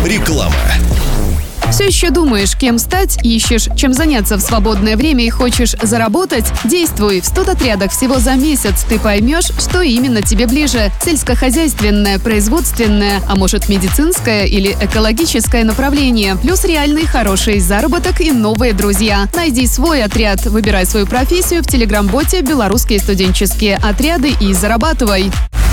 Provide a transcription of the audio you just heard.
Реклама. Все еще думаешь, кем стать, ищешь, чем заняться в свободное время и хочешь заработать? Действуй! В студотрядах всего за месяц ты поймешь, что именно тебе ближе. Сельскохозяйственное, производственное, а может медицинское или экологическое направление. Плюс реальный хороший заработок и новые друзья. Найди свой отряд, выбирай свою профессию в телеграм-боте «Белорусские студенческие отряды» и зарабатывай.